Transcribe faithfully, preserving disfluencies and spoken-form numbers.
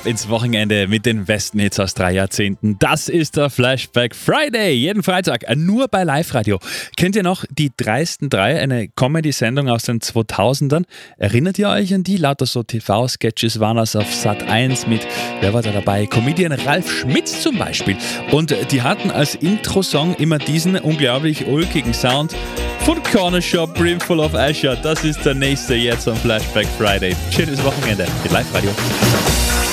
Ab ins Wochenende mit den besten Hits aus drei Jahrzehnten. Das ist der Flashback Friday. Jeden Freitag, nur bei Live-Radio. Kennt ihr noch die dreisten drei, eine Comedy-Sendung aus den zweitausendern? Erinnert ihr euch an die? Lauter so T V-Sketches waren das auf Sat eins mit, wer war da dabei? Comedian Ralf Schmitz zum Beispiel. Und die hatten als Intro-Song immer diesen unglaublich ulkigen Sound von Corner Shop, Brimful of Asher. Das ist der nächste jetzt am Flashback Friday. Schönes Wochenende mit Live-Radio.